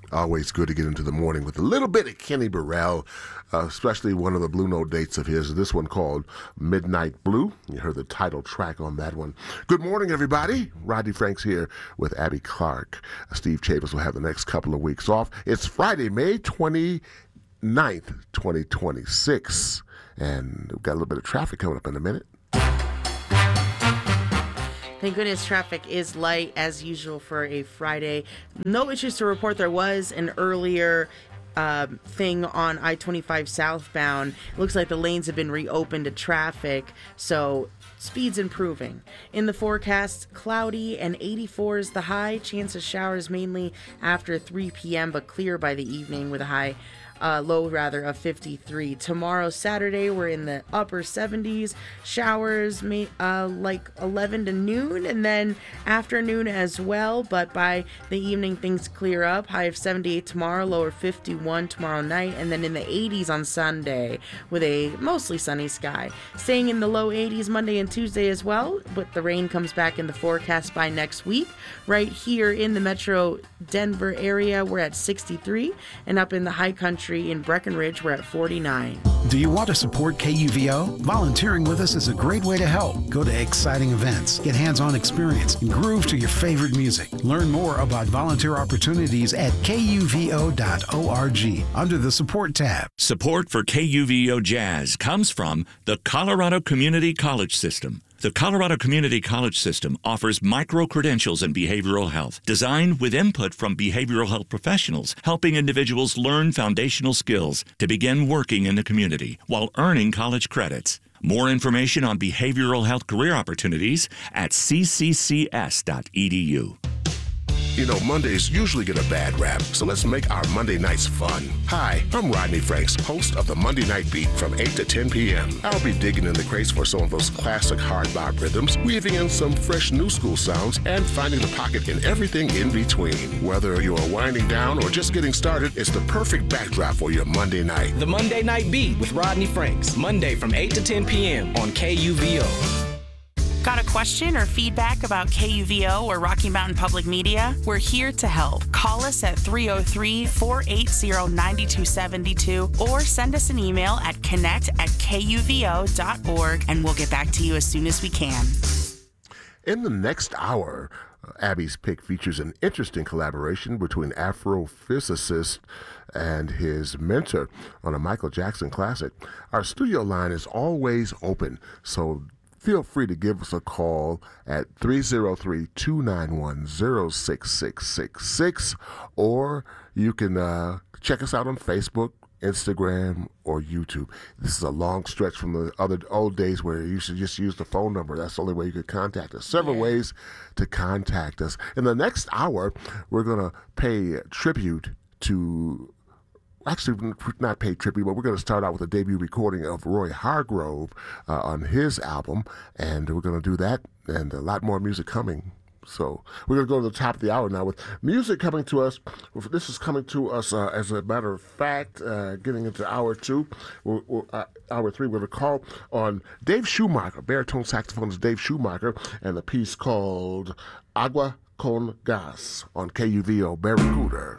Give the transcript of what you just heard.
Always good to get into the morning with a little bit of Kenny Burrell, especially one of the Blue Note dates of his. This one called Midnight Blue. You heard the title track on that one. Good morning, everybody. Rodney Franks here with Abby Clark. Steve Chavis will have the next couple of weeks off. It's Friday, May 29th, 2026. And we've got a little bit of traffic coming up in a minute. Thank goodness traffic is light as usual for a Friday. No issues to report. There was an earlier thing on I-25 southbound. It looks like the lanes have been reopened to traffic, so speed's improving. In the forecast, cloudy and 84 is the high. Chance of showers mainly after 3 p.m., but clear by the evening with a low of 53. Tomorrow, Saturday, we're in the upper 70s. Showers like 11 to noon, and then afternoon as well. But by the evening, things clear up. High of 78 tomorrow, lower 51 tomorrow night, and then in the 80s on Sunday with a mostly sunny sky. Staying in the low 80s Monday and Tuesday as well, but the rain comes back in the forecast by next week. Right here in the metro Denver area, we're at 63, and up in the high country in Breckenridge, we're at 49. Do you want to support KUVO? Volunteering with us is a great way to help. Go to exciting events, get hands-on experience, and groove to your favorite music. Learn more about volunteer opportunities at kuvo.org under the Support tab. Support for KUVO Jazz comes from the Colorado Community College System. The Colorado Community College System offers micro-credentials in behavioral health, designed with input from behavioral health professionals, helping individuals learn foundational skills to begin working in the community while earning college credits. More information on behavioral health career opportunities at cccs.edu. You know, Mondays usually get a bad rap, so let's make our Monday nights fun. Hi, I'm Rodney Franks, host of the Monday Night Beat from 8 to 10 p.m. I'll be digging in the crates for some of those classic hard bop rhythms, weaving in some fresh new school sounds, and finding the pocket in everything in between. Whether you're winding down or just getting started, it's the perfect backdrop for your Monday night. The Monday Night Beat with Rodney Franks, Monday from 8 to 10 p.m. on KUVO. Got a question or feedback about KUVO or Rocky Mountain Public Media? We're here to help. Call us at 303-480-9272 or send us an email at connect@kuvo.org, and we'll get back to you as soon as we can. In the next hour, Abby's Pick features an interesting collaboration between Afrophysicist and his mentor on a Michael Jackson classic. Our studio line is always open, so feel free to give us a call at 303-291-0666, or you can check us out on Facebook, Instagram, or YouTube. This is a long stretch from the other old days where you should just use the phone number. That's the only way you could contact us. Several ways to contact us. In the next hour, we're going to pay tribute to... Actually, not pay tribute, but we're going to start out with a debut recording of Roy Hargrove on his album, and we're going to do that and a lot more music coming. So we're going to go to the top of the hour now with music coming to us. This is coming to us, as a matter of fact, getting into hour two. Hour three, we're going to call on Dave Schumacher, baritone saxophonist Dave Schumacher, and the piece called Agua con Gas on KUVO Barracuda.